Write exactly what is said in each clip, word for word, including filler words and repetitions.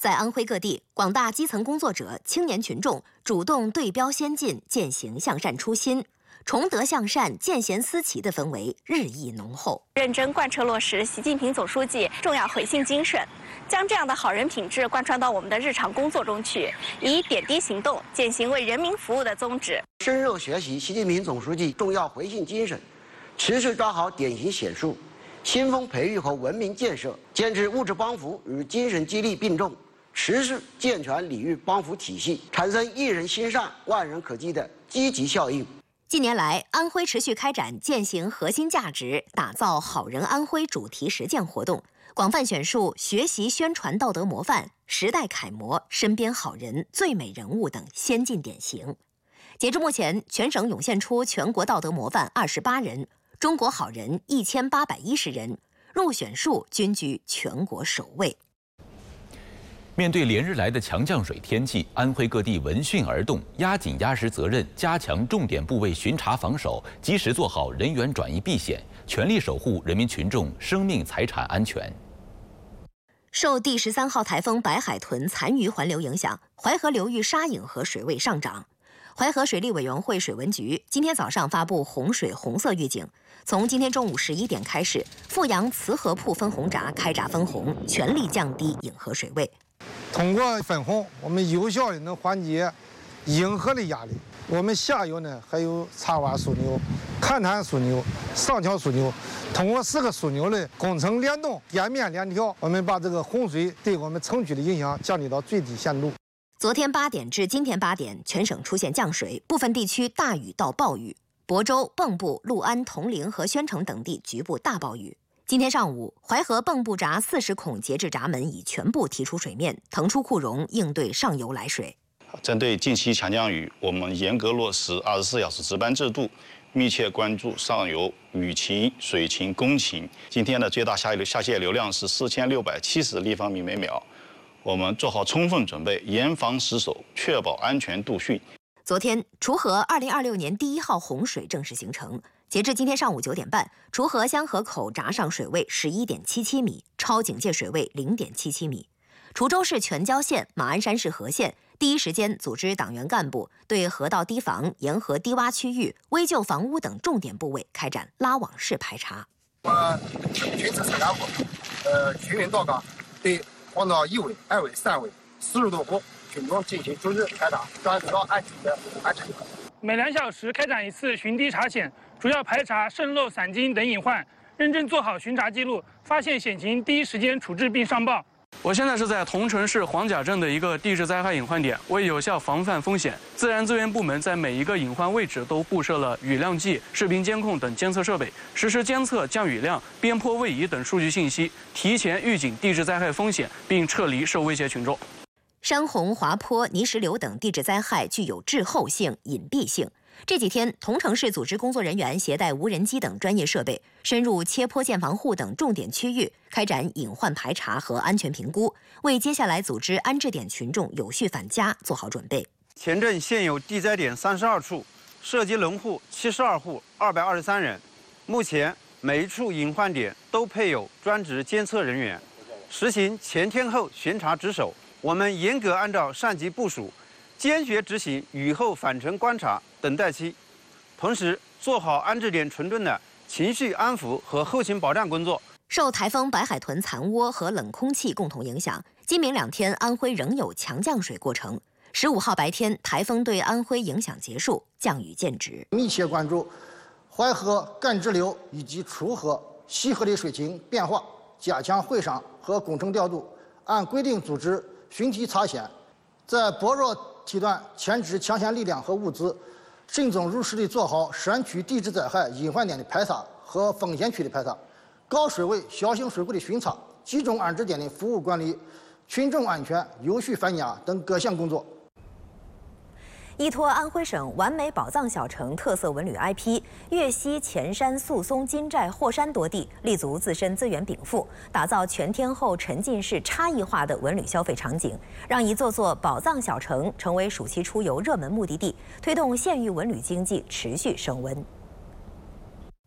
在安徽各地，广大基层工作者、青年群众主动对标先进、践行向善初心，崇德向善、见贤思齐的氛围日益浓厚。 认真贯彻落实习近平总书记重要回信精神，将这样的好人品质贯穿到我们的日常工作中去，以点滴行动践行为人民服务的宗旨， 深入学习习近平总书记重要回信精神，持续抓好典型显著、先锋培育和文明建设，坚持物质帮扶与精神激励并重，持续健全礼遇帮扶体系，产生一人心善、万人可击的积极效应。 近年来，安徽持续开展践行核心价值、打造好人安徽主题实践活动，广泛选述学习宣传道德模范、时代楷模、身边好人、最美人物等先进典型。截至目前，全省涌现出全国道德模范二十八人，中国好人一千八百一十人，入选数均居全国首位。 面对连日来的强降水天气，安徽各地闻讯而动，压紧压实责任，加强重点部位巡查防守，及时做好人员转移避险，全力守护人民群众生命财产安全。 受第十三号台风白海豚残余环流影响，淮河流域沙引河水位上涨。淮河水利委员会水文局今天早上发布洪水红色预警，从今天中午十一点开始，阜阳磁河铺分洪闸开闸分洪，全力降低引河水位。 通过分洪，我们有效的能缓解引河的压力。我们下游呢还有插洼枢纽、勘探枢纽、上桥枢纽，通过四个枢纽的工程联动、点面联调，我们把这个洪水对我们城区的影响降低到最低限度。 昨天八点至今天八点，全省出现降水，部分地区大雨到暴雨，亳州、蚌埠、六安、铜陵和宣城等地局部大暴雨。今天上午，淮河蚌埠闸四十孔节制闸门已全部提出水面，腾出库容，应对上游来水。 针对近期强降雨，我们严格落实二十四小时值班制度，密切关注上游雨情、水情、工情。今天的最大下流下泄流量是四千六百七十立方米每秒，我们做好充分准备，严防死守，确保安全度汛。 昨天，滁河二零二六年第一号洪水正式形成。截至今天上午九点半，滁河香河口闸上水位十一点七七米，超警戒水位零点七七米。滁州市全椒县、马鞍山市和县第一时间组织党员干部对河道堤防、沿河低洼区域、危旧房屋等重点部位开展拉网式排查。 我们巡视查过，呃，全员到岗，对黄岛一委、二委、三委四十多户群众进行逐日排查，抓到安全的安全。 每两小时开展一次巡堤查险，主要排查渗漏、散金等隐患，认真做好巡查记录，发现险情第一时间处置并上报。 我现在是在桐城市黄甲镇的一个地质灾害隐患点，为有效防范风险，自然资源部门在每一个隐患位置都布设了雨量计、视频监控等监测设备，实时监测降雨量、边坡位移等数据信息，提前预警地质灾害风险，并撤离受威胁群众。 山洪、滑坡、泥石流等地质灾害具有滞后性、隐蔽性。这几天，桐城市组织工作人员携带无人机等专业设备，深入切坡建房户等重点区域，开展隐患排查和安全评估，为接下来组织安置点群众有序返家做好准备。 前镇现有地灾点三十二处，涉及农户七十二户，二百二十三人。目前，每一处隐患点都配有专职监测人员，实行前天后巡查值守。我们严格按照上级部署，坚决执行雨后返程观察等待期，同时做好安置点群众的情绪安抚和后勤保障工作。 受台风白海豚残涡和冷空气共同影响，今明两天安徽仍有强降水过程。十五号白天，台风对安徽影响结束，降雨见止。 密切关注淮河干支流以及滁河、西河的水情变化，加强会商和工程调度，按规定组织巡堤查险，在薄弱梯段前置抢险力量和物资，慎重入实地做好山区地质灾害隐患点的排查和风险区的排查，高水位、小型水库的巡查，集中安置点的服务管理，群众安全、有序返家等各项工作。 依托安徽省完美宝藏小城特色文旅 I P， 粤西前山、宿松、金寨、霍山多地立足自身资源禀赋，打造全天候沉浸式差异化的文旅消费场景，让一座座宝藏小城成为暑期出游热门目的地，推动县域文旅经济持续升温。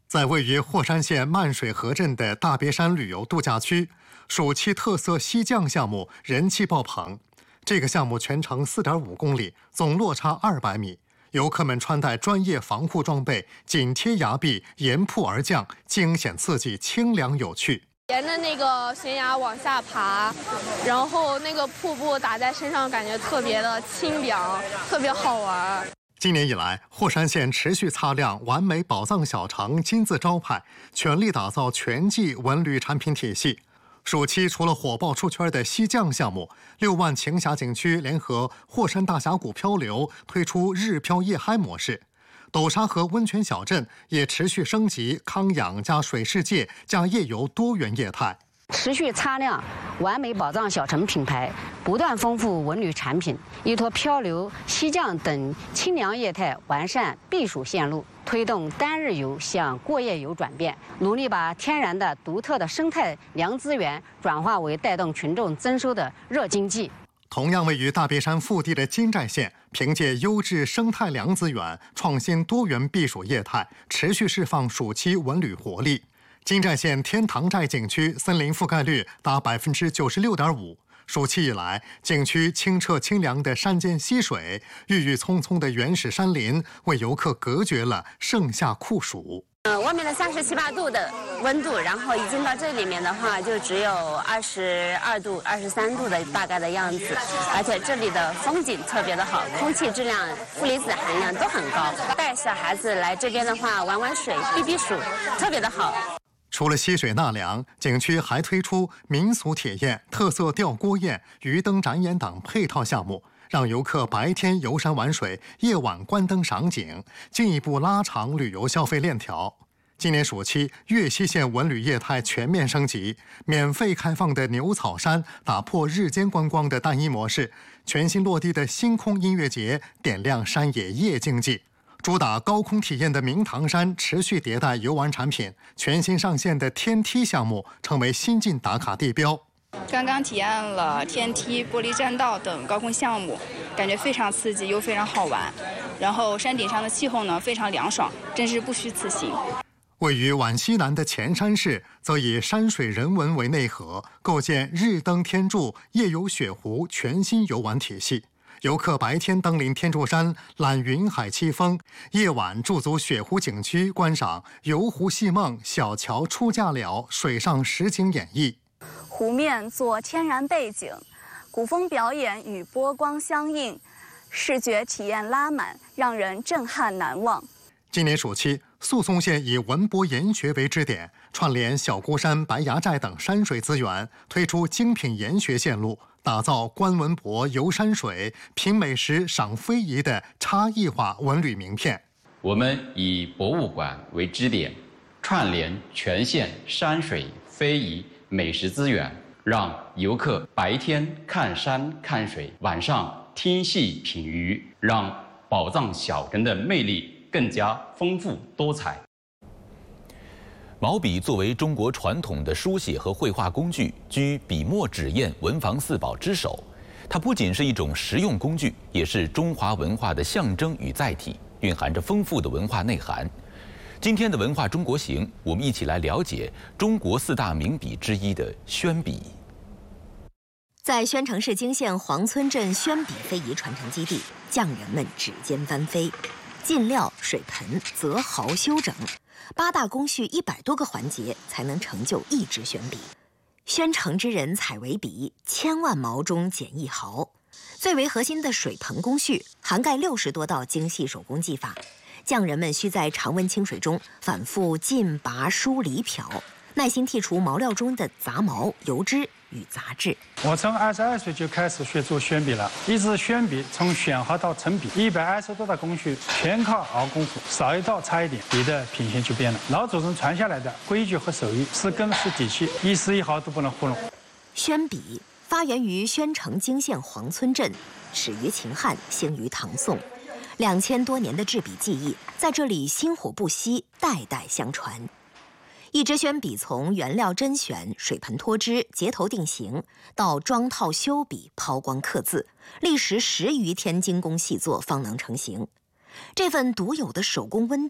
在位于霍山县漫水河镇的大别山旅游度假区，暑期特色溪降项目人气爆棚。这个项目全长 四点五公里，总落差二百米。游客们穿戴专业防护装备，紧贴崖壁，沿瀑而降，惊险刺激，清凉有趣。 沿着那个悬崖往下爬，然后那个瀑布打在身上，感觉特别的清凉，特别好玩。 今年以来，霍山县持续擦亮完美宝藏小城金字招牌，全力打造全季文旅产品体系。暑期除了火爆出圈的溪降项目，六万晴霞景区联合霍山大峡谷漂流推出日漂夜嗨模式。斗沙河温泉小镇也持续升级康养加水世界加夜游多元业态。 持续擦亮完美宝藏小城品牌，不断丰富文旅产品，依托漂流、溪降等清凉业态，完善避暑线路，推动单日游向过夜游转变，努力把天然的独特的生态凉资源转化为带动群众增收的热经济。 同样位于大别山腹地的金寨县，凭借优质生态凉资源、创新多元避暑业态，持续释放暑期文旅活力。金寨县天堂寨景区森林覆盖率达 百分之九十六点五。暑期以来，景区清澈清凉的山间溪水、郁郁葱葱的原始山林，为游客隔绝了盛夏酷暑。 呃，外面的三十七八度的温度，然后一进到这里面的话，就只有二十二度、二十三度的大概的样子，而且这里的风景特别的好，空气质量、负离子含量都很高。带小孩子来这边的话，玩玩水、避避暑，特别的好。 除了溪水纳凉，景区还推出民俗体验、特色吊锅宴、鱼灯展演等配套项目，让游客白天游山玩水，夜晚观灯赏景，进一步拉长旅游消费链条。今年暑期，岳西县文旅业态全面升级，免费开放的牛草山打破日间观光的单一模式，全新落地的星空音乐节点亮山野夜经济。主打高空体验的明堂山持续迭代游玩产品，全新上线的天梯项目成为新晋打卡地标。 刚刚体验了天梯、玻璃栈道等高空项目，感觉非常刺激又非常好玩。然后山顶上的气候呢非常凉爽，真是不虚此行。 位于皖西南的潜山市，则以山水人文为内核，构建日登天柱、夜游雪湖全新游玩体系。游客白天登临天柱山览云海凄风，夜晚驻足雪湖景区观赏游湖戏梦、小桥出嫁了水上实景演绎。 湖面做天然背景，古风表演与波光相映，视觉体验拉满，让人震撼难忘。 今年暑期，宿松县以文博研学为支点，串联小孤山、白崖寨等山水资源，推出精品研学线路，打造观文博、游山水、品美食、赏非遗的差异化文旅名片。 我们以博物馆为支点，串联全县山水、非遗、美食资源，让游客白天看山看水，晚上听戏品鱼，让宝藏小城的魅力更加丰富多彩。 毛笔作为中国传统的书写和绘画工具，居笔墨纸砚文房四宝之首。它不仅是一种实用工具，也是中华文化的象征与载体，蕴含着丰富的文化内涵。今天的文化中国行，我们一起来了解中国四大名笔之一的宣笔。 在宣城市泾县黄村镇宣笔非遗传承基地，匠人们指尖翻飞，进料、水盆、择毫、修整，八大工序一百多个环节，才能成就一支宣笔。宣城之人采为笔，千万毛中捡一毫。最为核心的水盆工序，涵盖六十多道精细手工技法。匠人们需在常温清水中反复浸、拔、梳、理、漂，耐心剔除毛料中的杂毛、油脂与杂质。 我从二十二岁就开始学做宣笔了，一支宣笔从选毫到成笔，一百二十多道工序全靠熬功夫，少一道差一点，笔的品行就变了。老祖宗传下来的规矩和手艺是根是底气，一丝一毫都不能糊弄。 宣笔发源于宣城泾县黄村镇，始于秦汉，兴于唐宋。两千多年的制笔技艺在这里薪火不息，代代相传。一支宣笔从原料甄选、水盆脱脂、结头定型，到装套修笔、抛光刻字，历时十余天精工细作方能成型。这份独有的手工温度，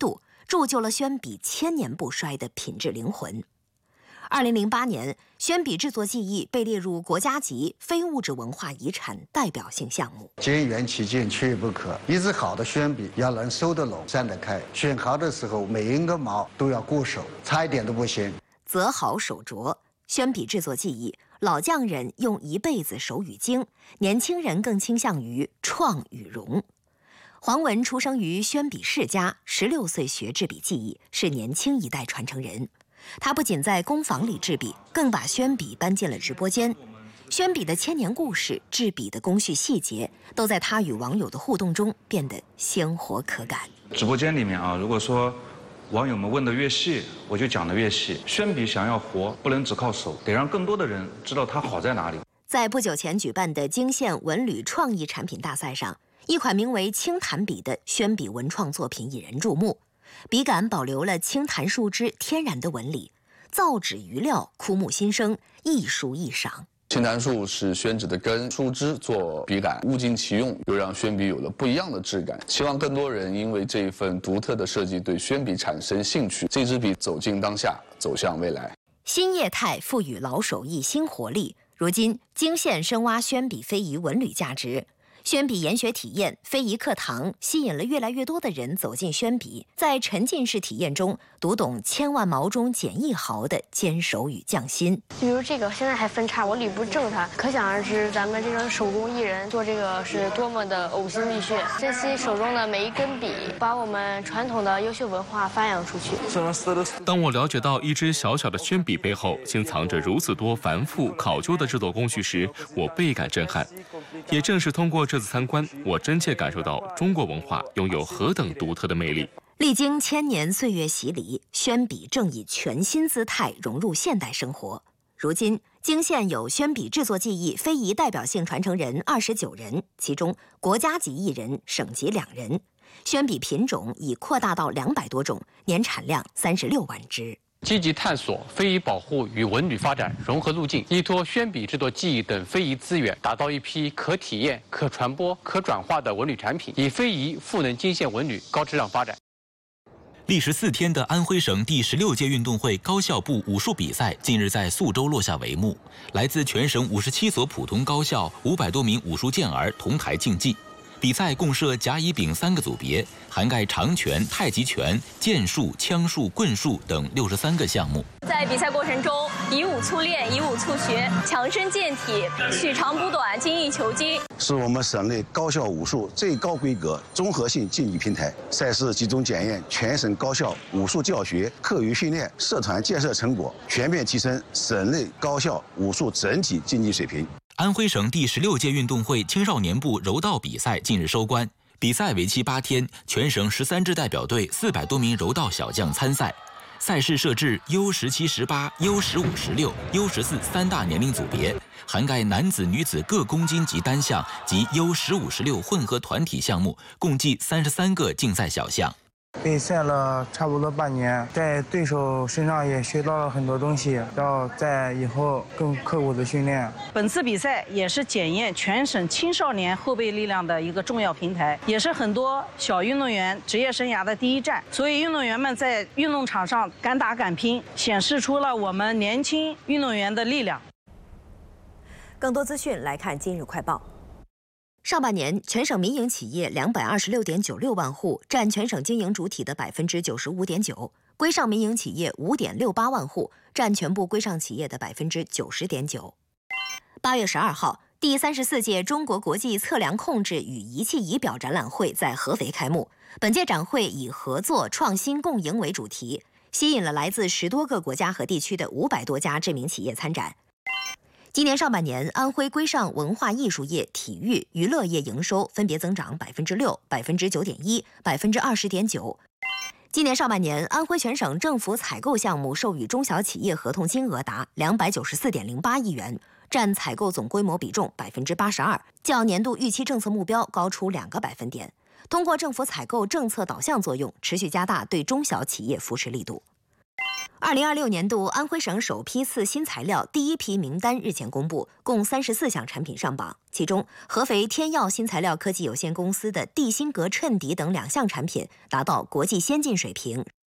铸就了宣笔千年不衰的品质灵魂。二零零八年，宣笔制作技艺被列入国家级非物质文化遗产代表性项目。 兼缘其境，缺一不可。一支好的宣笔要能收得拢、散得开，选毫的时候每一根毛都要固守，差一点都不行。 择好手拙，宣笔制作技艺，老匠人用一辈子手与精，年轻人更倾向于创与融。黄文出生于宣笔世家，十六岁学制笔技艺，是年轻一代传承人。他不仅在工坊里制笔，更把宣笔搬进了直播间。宣笔的千年故事、制笔的工序细节，都在他与网友的互动中变得鲜活可感。 直播间里面啊，如果说网友们问的越细，我就讲的越细。宣笔想要活，不能只靠手，得让更多的人知道它好在哪里。 在不久前举办的泾县文旅创意产品大赛上，一款名为青檀笔的宣笔文创作品引人注目。笔杆保留了青檀树枝天然的纹理，造纸余料枯木新生，艺术异赏。 青檀树是宣纸的根，树枝做笔杆，物尽其用，又让宣笔有了不一样的质感。希望更多人因为这一份独特的设计，对宣笔产生兴趣，这支笔走进当下，走向未来。 新业态赋予老手艺新活力。如今，泾县深挖宣笔非遗文旅价值。宣笔研学体验、非遗课堂吸引了越来越多的人走进宣笔，在沉浸式体验中读懂千万毛中捡一毫的坚守与匠心。 比如这个现在还分叉，我捋不正它，可想而知咱们这种手工艺人做这个是多么的呕心沥血，珍惜手中的每一根笔，把我们传统的优秀文化发扬出去。 当我了解到一支小小的宣笔背后竟藏着如此多繁复考究的制作工序时，我倍感震撼。也正是通过这次参观，我真切感受到中国文化拥有何等独特的魅力。 历经千年岁月洗礼，宣笔正以全新姿态融入现代生活。如今，泾县有宣笔制作技艺非遗代表性传承人二十九人，其中国家级一人，省级两人。宣笔品种已扩大到两百多种，年产量三十六万只。 积极探索非遗保护与文旅发展融合路径，依托宣笔制作技艺等非遗资源，打造一批可体验、可传播、可转化的文旅产品，以非遗赋能泾县文旅高质量发展。 历时四天的安徽省第十六届运动会高校部武术比赛近日在宿州落下帷幕，来自全省五十七所普通高校五百多名武术健儿同台竞技。比赛共设甲、乙、丙三个组别，涵盖长拳、太极拳、剑术、枪术、棍术等六十三个项目。 在比赛过程中，以武促练，以武促学，强身健体，取长补短，精益求精， 是我们省内高校武术最高规格综合性竞技平台。赛事集中检验全省高校武术教学、课余训练、社团建设成果，全面提升省内高校武术整体竞技水平。 安徽省第十六届运动会青少年部柔道比赛近日收官，比赛为期八天，全省十三支代表队四百多名柔道小将参赛。赛事设置 U 十七、十八、U 十五、十六、U 十四三大年龄组别，涵盖男子、女子各公斤级单项及 U 十五、十六混合团体项目，共计三十三个竞赛小项。 比赛了差不多半年，在对手身上也学到了很多东西，要在以后更刻苦的训练。 本次比赛也是检验全省青少年后备力量的一个重要平台，也是很多小运动员职业生涯的第一站。所以运动员们在运动场上敢打敢拼，显示出了我们年轻运动员的力量。 更多资讯来看今日快报。上半年，全省民营企业两百二十六点九六万户，占全省经营主体的百分之九十五点九；规上民营企业五点六八万户，占全部规上企业的百分之九十点九。八月十二号，第三十四届中国国际测量控制与仪器仪表展览会在合肥开幕。本届展会以合作、创新、共赢为主题，吸引了来自十多个国家和地区的五百多家知名企业参展。今年上半年，安徽规上文化艺术业、体育、娱乐业营收分别增长百分之六、百分之九点一、百分之二十点九。今年上半年，安徽全省政府采购项目授予中小企业合同金额达两百九十四点零八亿元，占采购总规模比重百分之八十二，较年度预期政策目标高出两个百分点。通过政府采购政策导向作用，持续加大对中小企业扶持力度。二零二六年度安徽省首批次新材料第一批名单日前公布，共三十四项产品上榜，其中合肥天耀新材料科技有限公司的地心格衬底等两项产品达到国际先进水平，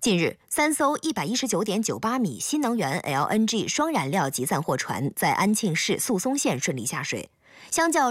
近日，三艘一百一十九点九八米新能源 L N G 双燃料集散货船在安庆市宿松县顺利下水，相较